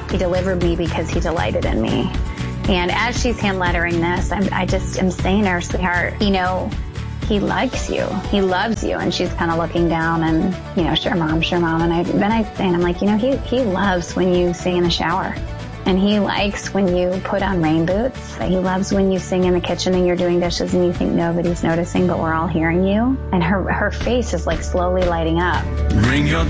He delivered me because he delighted in me. And as she's hand lettering this, I just am saying to her, sweetheart, you know, he likes you. He loves you. And she's kind of looking down and, you know, sure, mom. And I'm like, you know, he loves when you sing in the shower. And he likes when you put on rain boots. He loves when you sing in the kitchen and you're doing dishes and you think nobody's noticing, but we're all hearing you. And her face is like slowly lighting up. Bring your